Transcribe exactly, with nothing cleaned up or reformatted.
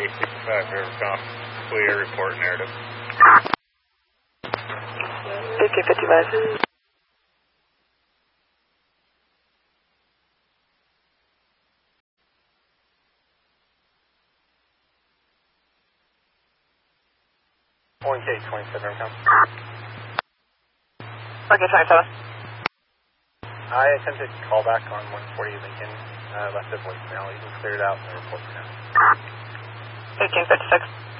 eight sixty-five Rivercom, clear, report narrative. eighteen fifty-five. one K twenty-seven Rivercom. Okay, twenty-seven. I attempted to call back on one forty Lincoln, uh, left a voicemail. You can clear it out and report now. eighteen fifty-six.